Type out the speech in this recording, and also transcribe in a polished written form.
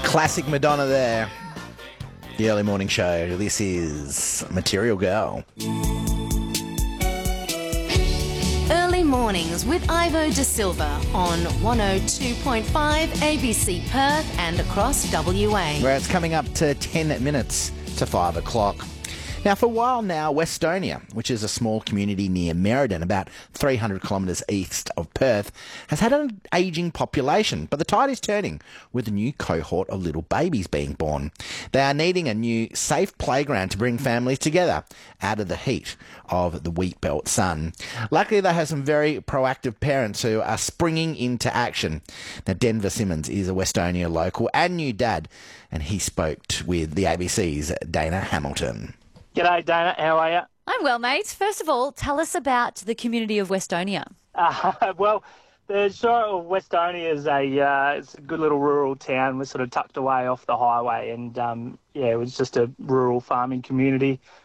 Classic Madonna there. The early morning show. This is Material Girl. Early mornings with Ivo De Silva on 102.5 ABC Perth and across WA. Where it's coming up to 10 minutes to 5 o'clock. Now, for a while now, Westonia, which is a small community near Merredin, about 300 kilometres east of Perth, has had an ageing population, but the tide is turning with a new cohort of little babies being born. They are needing a new safe playground to bring families together out of the heat of the wheat belt sun. Luckily, they have some very proactive parents who are springing into action. Now, Denver Simmons is a Westonia local and new dad, and he spoke with the ABC's Dana Hamilton. G'day, Dana. How are you? I'm well, mate. First of all, tell us about the community of Westonia. Well, the Shire of Westonia is it's a good little rural town. We're sort of tucked away off the highway, and it was just a rural farming community.